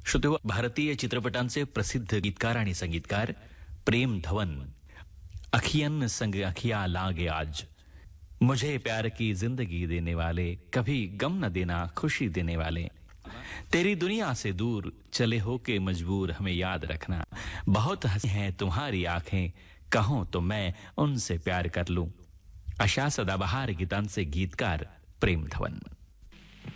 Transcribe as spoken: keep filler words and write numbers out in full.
श्रोते, भारतीय चित्रपटांचे प्रसिद्ध गीतकार आणि संगीतकार प्रेम धवन. अखियन संग अखिया लागे आज, मुझे प्यार की जिंदगी देने वाले, कभी गम न देना खुशी देने वाले, तेरी दुनिया से दूर चले हो के मजबूर हमें याद रखना, बहुत हंसी हैं तुम्हारी आंखें, कहो तो मैं उनसे प्यार कर लूं. अशा सदाबहार गीतांचे गीतकार प्रेम धवन.